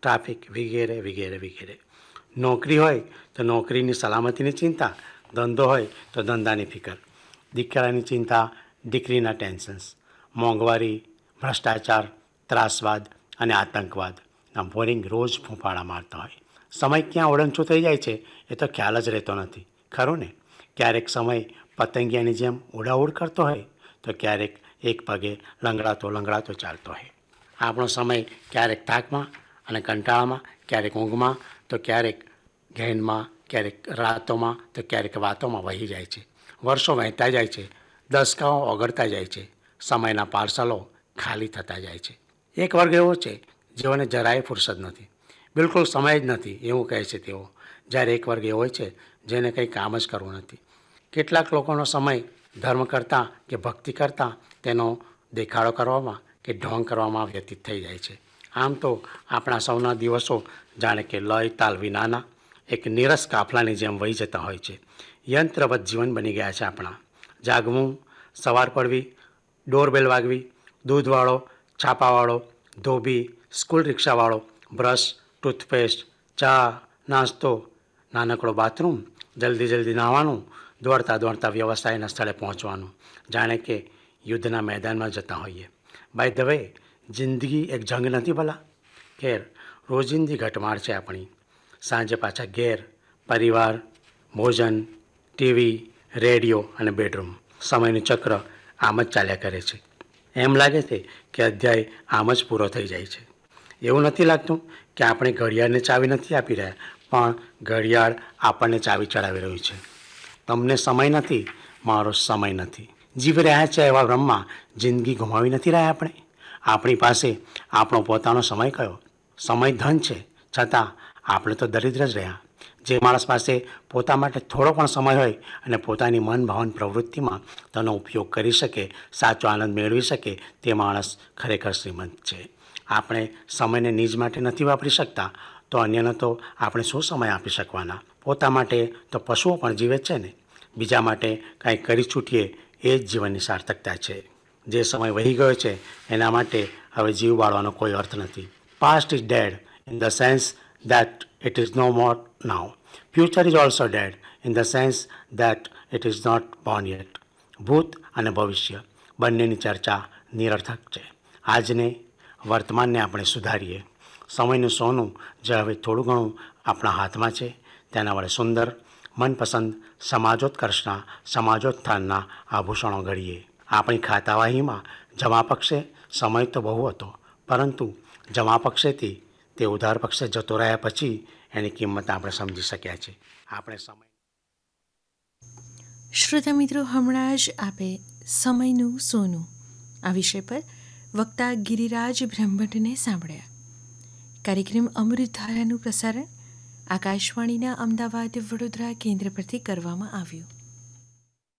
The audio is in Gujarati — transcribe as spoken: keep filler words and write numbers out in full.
ટ્રાફિક વગેરે વગેરે વગેરે. નોકરી હોય તો નોકરીની સલામતીની ચિંતા, ધંધો હોય તો ધંધાની ફિકર, દીકરાની ચિંતા, દીકરીના ટેન્શન્સ, મોંઘવારી, ભ્રષ્ટાચાર, ત્રાસવાદ અને આતંકવાદના બોરિંગ રોજ ફૂંફાડા મારતા હોય. સમય ક્યાં ઓળંચો થઈ જાય છે એ તો ખ્યાલ જ રહેતો નથી, ખરું ને? ક્યારેક સમય પતંગિયાની જેમ ઉડાઉડ કરતો હોય તો ક્યારેક એક પગે લંગડાતો લંગડાતો ચાલતો હોય. આપણો સમય ક્યારેક થાકમાં અને કંટાળામાં, ક્યારેક ઊંઘમાં, તો ક્યારેક ઘેનમાં, ક્યારેક રાતોમાં, તો ક્યારેક વાતોમાં વહી જાય છે. વર્ષો વહેતા જાય છે, દસકાઓ ઓગળતા જાય છે, સમયના પાર્સલો ખાલી થતા જાય છે. એક વર્ગ એવો છે જેઓને જરાય ફુરસદ નથી, બિલકુલ સમય જ નથી એવું કહે છે તેઓ. જ્યારે એક વર્ગ એવો છે જેને કંઈ કામ જ કરવું નથી. કેટલાક લોકોનો સમય ધર્મ કરતાં કે ભક્તિ કરતાં તેનો દેખાડો કરવામાં કે ઢોંગ કરવામાં વ્યતીત થઈ જાય છે. આમ તો આપણા સૌના દિવસો જાણે કે લય તાલ વિનાના એક નીરસ કાફલાની જેમ વહી જતા હોય છે. યંત્રવત જીવન બની ગયા છે આપણા. જાગવું, સવાર પડવી, ડોરબેલ વાગવી, દૂધવાળો, છાપાવાળો, ધોબી, સ્કૂલ રિક્ષાવાળો, બ્રશ, ટૂથપેસ્ટ, ચા, નાસ્તો, નાનકડો બાથરૂમ, જલ્દી જલ્દી નાહવાનું, દોડતા દોડતા વ્યવસાયના સ્થળે પહોંચવાનું, જાણે કે યુદ્ધના મેદાનમાં જતા હોઈએ. બાય ધ વે, જિંદગી એક જંગ નથી ભલા? ખેર, રોજિંદી ઘટમાળ છે આપણી. સાંજે પાછા ઘેર, પરિવાર, ભોજન, ટીવી, રેડિયો અને બેડરૂમ. સમયનું ચક્ર આમ જ ચાલ્યા કરે છે. એમ લાગે છે કે અધ્યાય આમ જ પૂરો થઈ જાય છે. એવું નથી લાગતું કે આપણે ઘડિયાળને ચાવી નથી આપી રહ્યા, પણ ઘડિયાળ આપણને ચાવી ચડાવી રહ્યું છે. તમને સમય નથી, મારો સમય નથી. જીવી રહ્યા છે એવા ભ્રમમાં જિંદગી ગુમાવી નથી રહ્યા આપણે. આપણી પાસે આપણો પોતાનો સમય કયો? સમય ધન છે, છતાં આપણે તો દરિદ્ર જ રહ્યા. જે માણસ પાસે પોતા માટે થોડો પણ સમય હોય અને પોતાની મન ભાવન પ્રવૃત્તિમાં તેનો ઉપયોગ કરી શકે, સાચો આનંદ મેળવી શકે, તે માણસ ખરેખર શ્રીમંત છે. આપણે સમયને નિજ માટે નથી વાપરી શકતા તો અન્યને તો આપણે શું સમય આપી શકવાના? પોતા માટે તો પશુઓ પણ જીવે છે ને. બીજા માટે કાંઈ કરી છૂટીએ એ જ જીવનની સાર્થકતા છે. જે સમય વહી ગયો છે એના માટે હવે જીવ બાળવાનો કોઈ અર્થ નથી. Past is dead in the sense that it is no more now. Future is also dead in the sense that it is not born yet. ભૂત અને ભવિષ્ય બંનેની ચર્ચા નિરર્થક છે. આજને વર્તમાનને આપણે સુધારીએ. સમયનું સોનું જે હવે થોડું ઘણું આપણા હાથમાં છે તેના વડે સુંદર, મનપસંદ સમાજોત્કર્ષના, સમાજોત્થાનના આભૂષણો ઘડીએ. આપણી ખાતાવાહીમાં જમા પક્ષે સમય તો બહુ હતો, પરંતુ જમા પક્ષેથી તે ઉધાર પક્ષે જતો રહ્યા પછી એની કિંમત આપણે સમજી શક્યા છે. આપણે સમય શ્રોતા મિત્રો, હમણાં જ આપે સમયનું સોનું આ વિષય પર વક્તા ગિરિરાજ બ્રહ્મભટ્ટને સાંભળ્યા. કાર્યક્રમ અમૃતધારાનું પ્રસારણ આકાશવાણીના અમદાવાદ વડોદરા કેન્દ્ર પરથી કરવામાં આવ્યું.